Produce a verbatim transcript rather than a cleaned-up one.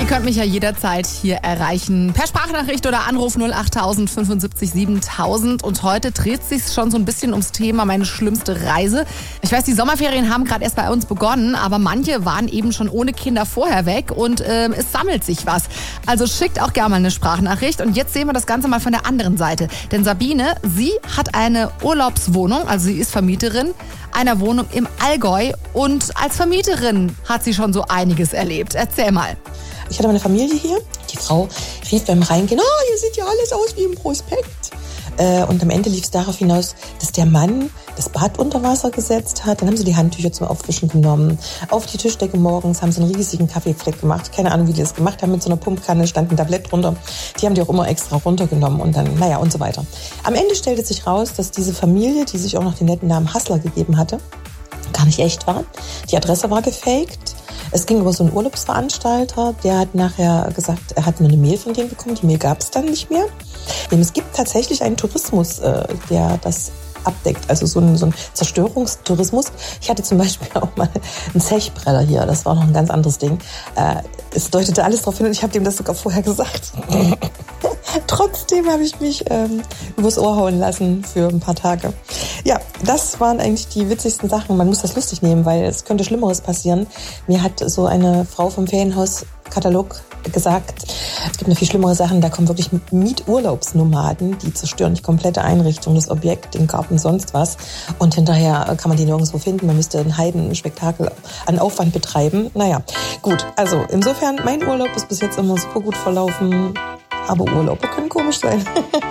Ihr könnt mich ja jederzeit hier erreichen. Per Sprachnachricht oder Anruf null acht tausend fünfundsiebzig siebentausend. Und heute dreht sich schon so ein bisschen ums Thema meine schlimmste Reise. Ich weiß, die Sommerferien haben gerade erst bei uns begonnen, aber manche waren eben schon ohne Kinder vorher weg und ähm, es sammelt sich was. Also schickt auch gerne mal eine Sprachnachricht. Und jetzt sehen wir das Ganze mal von der anderen Seite. Denn Sabine, sie hat eine Urlaubswohnung, also sie ist Vermieterin einer Wohnung im Allgäu. Und als Vermieterin hat sie schon so einiges erlebt. Erzähl mal. Ich hatte meine Familie hier. Die Frau rief beim Reingehen, oh, hier sieht ja alles aus wie im Prospekt. Äh, und am Ende lief es darauf hinaus, dass der Mann das Bad unter Wasser gesetzt hat. Dann haben sie die Handtücher zum Aufwischen genommen. Auf die Tischdecke morgens haben sie einen riesigen Kaffeefleck gemacht. Keine Ahnung, wie die das gemacht haben. Mit so einer Pumpkanne stand ein Tablett drunter. Die haben die auch immer extra runtergenommen und dann, naja, und so weiter. Am Ende stellte sich raus, dass diese Familie, die sich auch noch den netten Namen Hassler gegeben hatte, gar nicht echt war. Die Adresse war gefaked. Es ging über so einen Urlaubsveranstalter, der hat nachher gesagt, er hat nur eine Mail von denen bekommen. Die Mail gab es dann nicht mehr. Denn es gibt tatsächlich einen Tourismus, der das abdeckt, also so ein, so ein Zerstörungstourismus. Ich hatte zum Beispiel auch mal einen Zechbreller hier, das war noch ein ganz anderes Ding. Es deutete alles darauf hin und ich habe dem das sogar vorher gesagt. Trotzdem habe ich mich ähm, übers Ohr hauen lassen für ein paar Tage. Ja, das waren eigentlich die witzigsten Sachen. Man muss das lustig nehmen, weil es könnte Schlimmeres passieren. Mir hat so eine Frau vom Ferienhauskatalog gesagt, es gibt noch viel schlimmere Sachen, da kommen wirklich Mieturlaubsnomaden, die zerstören die komplette Einrichtung, das Objekt, den Garten, sonst was. Und hinterher kann man die nirgendwo finden. Man müsste ein Heidenspektakel an Aufwand betreiben. Naja, gut. Also insofern, mein Urlaub ist bis jetzt immer super gut verlaufen. Aber Urlaube können komisch sein.